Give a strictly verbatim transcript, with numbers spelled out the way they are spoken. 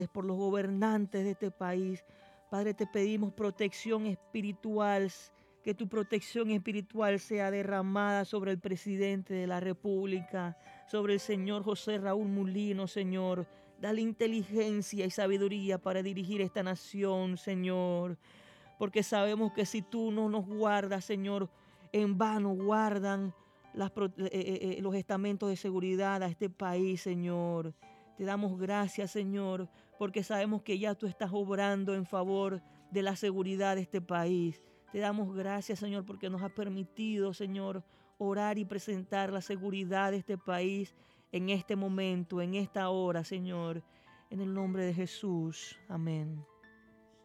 por los gobernantes de este país. Padre, te pedimos protección espiritual, que tu protección espiritual sea derramada sobre el presidente de la República, sobre el señor José Raúl Mulino, Señor. Dale inteligencia y sabiduría para dirigir esta nación, Señor. Porque sabemos que si tú no nos guardas, Señor, en vano guardan las, eh, eh, los estamentos de seguridad a este país, Señor. Te damos gracias, Señor, porque sabemos que ya tú estás obrando en favor de la seguridad de este país. Te damos gracias, Señor, porque nos has permitido, Señor, orar y presentar la seguridad de este país en este momento, en esta hora, Señor. En el nombre de Jesús. Amén.